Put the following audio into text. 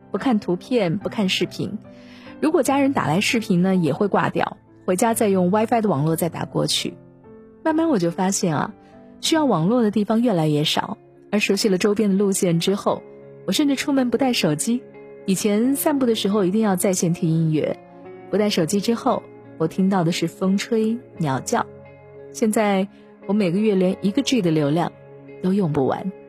不看图片，不看视频。如果家人打来视频呢，也会挂掉，回家再用 WiFi 的网络再打过去。慢慢我就发现啊，需要网络的地方越来越少，而熟悉了周边的路线之后，我甚至出门不带手机。以前散步的时候一定要在线听音乐，不带手机之后，我听到的是风吹鸟叫。现在我每个月连1个G 的流量都用不完。